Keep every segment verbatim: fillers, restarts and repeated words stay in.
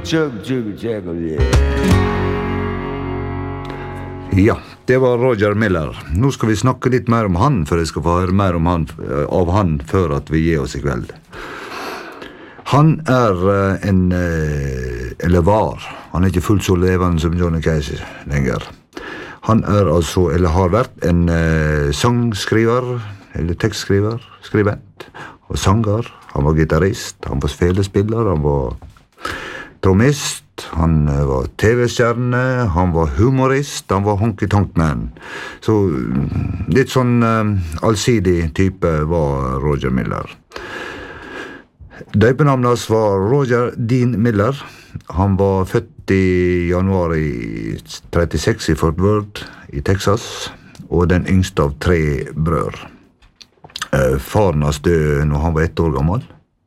chug, chug, chug, Ja, det var Roger Miller. Nå skal vi snakke litt mer om han, for jeg skal få høre mer om han, av han før at vi gir oss i kveld. Han er en, eller var, han er ikke fullt så levende som Johnny Cash lenger. Han er altså, eller har vært, en uh, sangskriver, eller tekstskriver, skribent, og sanger. Han var gitarrist, han var felespiller, han var trommist, han var T V-stjerne, han var humorist, han var honky-tonk-man. Så litt sånn uh, allsidig type var Roger Miller. Døypenavnet hans var Roger Dean Miller. Han var født i januar i trettiseks i Fort Worth i Texas, og den yngste av tre brød. Uh, faren hans døde når han var ett år gammel.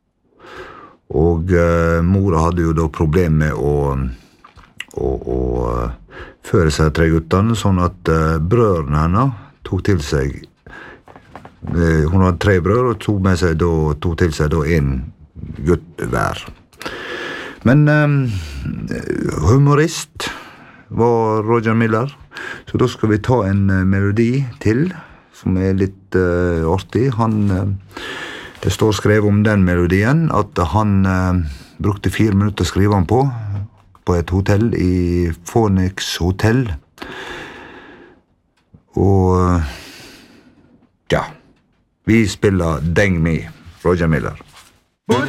Og uh, mora hadde jo da problem med å, å, å uh, føre seg tre guttene, sånn at uh, brødrene henne tok til seg, uh, hun hadde tre brødre, og tok, med seg da, tok til seg da en gutt hver. Men um, humorist var Roger Miller, så da skal vi ta en uh, melodi til, som er litt uh, artig. Han... Uh, Det står skrevet om den melodien at han eh, brukte fire minutter å skrive han på, på et hotell i Phoenix Hotel. Og ja, vi spiller Deng Me, Roger Miller.